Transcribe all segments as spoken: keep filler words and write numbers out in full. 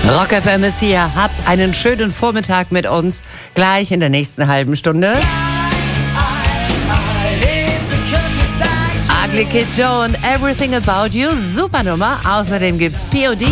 Rock F M ist hier. Habt einen schönen Vormittag mit uns. Gleich in der nächsten halben Stunde. Ugly Kid Joe und Everything About You. Super Nummer. Außerdem gibt's P O D.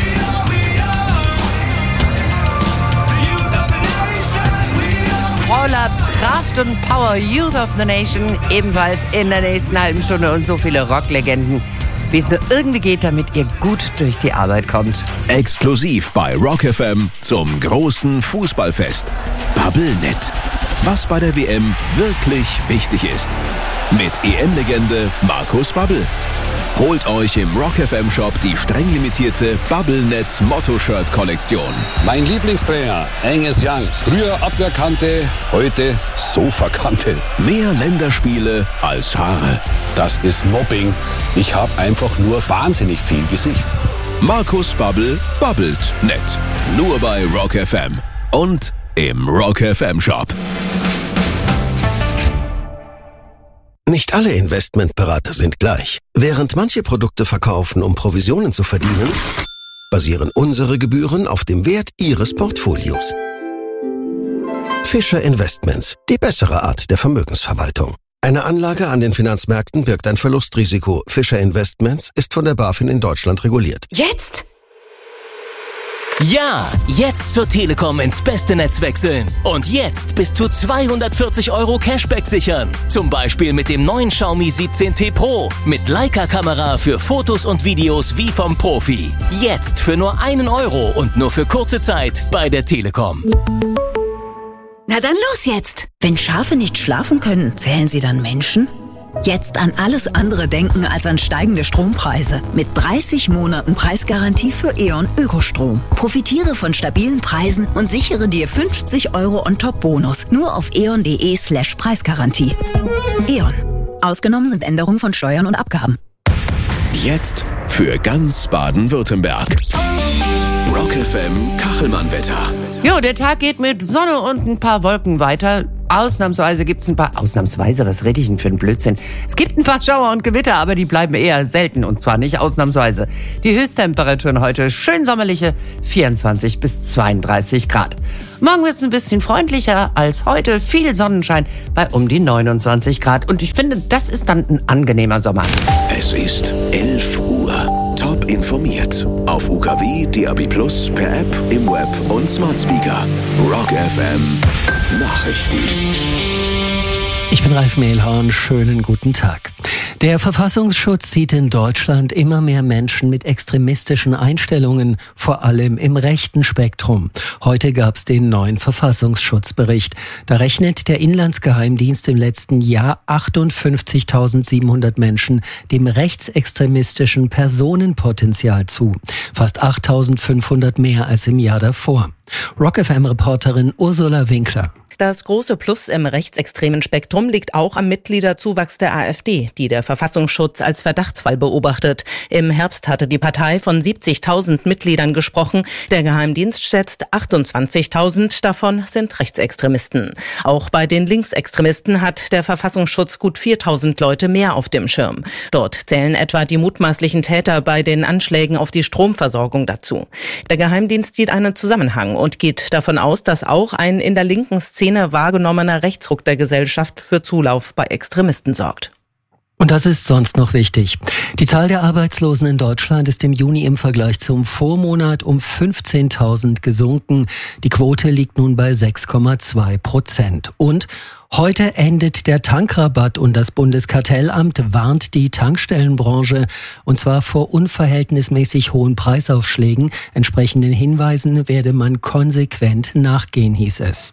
Voller Kraft und Power. Youth of the Nation. Ebenfalls in der nächsten halben Stunde. Und so viele Rocklegenden, wie es nur irgendwie geht, damit ihr gut durch die Arbeit kommt. Exklusiv bei Rock F M zum großen Fußballfest. Bubblenet. Was bei der W M wirklich wichtig ist. Mit E M-Legende Markus Babbel. Holt euch im Rock F M Shop die streng limitierte Bubblenet Motto-Shirt-Kollektion. Mein Lieblingstrainer, Angus Young. Früher Abwehrkante, heute Sofakante. Mehr Länderspiele als Haare. Das ist Mobbing. Ich habe einfach nur wahnsinnig viel Gesicht. Markus Babbel babbelt nett. Nur bei Rock F M und im Rock F M Shop. Nicht alle Investmentberater sind gleich. Während manche Produkte verkaufen, um Provisionen zu verdienen, basieren unsere Gebühren auf dem Wert Ihres Portfolios. Fischer Investments, die bessere Art der Vermögensverwaltung. Eine Anlage an den Finanzmärkten birgt ein Verlustrisiko. Fischer Investments ist von der BaFin in Deutschland reguliert. Jetzt? Ja, jetzt zur Telekom ins beste Netz wechseln. Und jetzt bis zu zweihundertvierzig Euro Cashback sichern. Zum Beispiel mit dem neuen Xiaomi siebzehn T Pro. Mit Leica-Kamera für Fotos und Videos wie vom Profi. Jetzt für nur einen Euro und nur für kurze Zeit bei der Telekom. Na dann los jetzt! Wenn Schafe nicht schlafen können, zählen sie dann Menschen? Jetzt an alles andere denken als an steigende Strompreise. Mit dreißig Monaten Preisgarantie für E.ON Ökostrom. Profitiere von stabilen Preisen und sichere dir fünfzig Euro On-Top-Bonus. Nur auf eon.de slash Preisgarantie. E.ON. Ausgenommen sind Änderungen von Steuern und Abgaben. Jetzt für ganz Baden-Württemberg. Rock F M Kachelmann-Wetter. Jo, der Tag geht mit Sonne und ein paar Wolken weiter. Ausnahmsweise gibt's ein paar... Ausnahmsweise? Was rede ich denn für einen Blödsinn? Es gibt ein paar Schauer und Gewitter, aber die bleiben eher selten und zwar nicht ausnahmsweise. Die Höchsttemperaturen heute schön sommerliche vierundzwanzig bis zweiunddreißig Grad. Morgen wird's ein bisschen freundlicher als heute. Viel Sonnenschein bei um die neunundzwanzig Grad. Und ich finde, das ist dann ein angenehmer Sommer. Es ist elf Uhr. Top informiert. Auf U K W, D A B plus, per App, im Web und Smart Speaker. Rock F M Nachrichten. Ich bin Ralf Mehlhorn, schönen guten Tag. Der Verfassungsschutz sieht in Deutschland immer mehr Menschen mit extremistischen Einstellungen, vor allem im rechten Spektrum. Heute gab es den neuen Verfassungsschutzbericht. Da rechnet der Inlandsgeheimdienst im letzten Jahr achtundfünfzigtausendsiebenhundert Menschen dem rechtsextremistischen Personenpotenzial zu. Fast achttausendfünfhundert mehr als im Jahr davor. Rock F M-Reporterin Ursula Winkler. Das große Plus im rechtsextremen Spektrum liegt auch am Mitgliederzuwachs der AfD, die der Verfassungsschutz als Verdachtsfall beobachtet. Im Herbst hatte die Partei von siebzigtausend Mitgliedern gesprochen. Der Geheimdienst schätzt achtundzwanzigtausend, davon sind Rechtsextremisten. Auch bei den Linksextremisten hat der Verfassungsschutz gut viertausend Leute mehr auf dem Schirm. Dort zählen etwa die mutmaßlichen Täter bei den Anschlägen auf die Stromversorgung dazu. Der Geheimdienst sieht einen Zusammenhang und geht davon aus, dass auch ein in der linken Szene wahrgenommener Rechtsruck der Gesellschaft für Zulauf bei Extremisten sorgt. Und das ist sonst noch wichtig. Die Zahl der Arbeitslosen in Deutschland ist im Juni im Vergleich zum Vormonat um fünfzehntausend gesunken. Die Quote liegt nun bei sechs Komma zwei Prozent. Und heute endet der Tankrabatt und das Bundeskartellamt warnt die Tankstellenbranche, und zwar vor unverhältnismäßig hohen Preisaufschlägen. Entsprechenden Hinweisen werde man konsequent nachgehen, hieß es.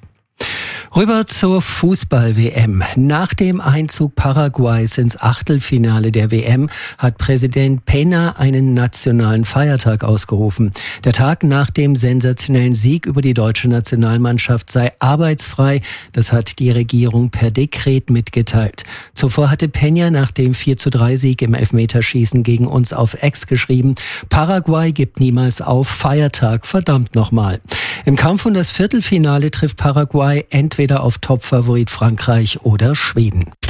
Rüber zur Fußball-W M. Nach dem Einzug Paraguays ins Achtelfinale der W M hat Präsident Peña einen nationalen Feiertag ausgerufen. Der Tag nach dem sensationellen Sieg über die deutsche Nationalmannschaft sei arbeitsfrei. Das hat die Regierung per Dekret mitgeteilt. Zuvor hatte Peña nach dem vier zu drei Sieg im Elfmeterschießen gegen uns auf X geschrieben: Paraguay gibt niemals auf, Feiertag, verdammt nochmal. Im Kampf um das Viertelfinale trifft Paraguay entweder auf Topfavorit Frankreich oder Schweden.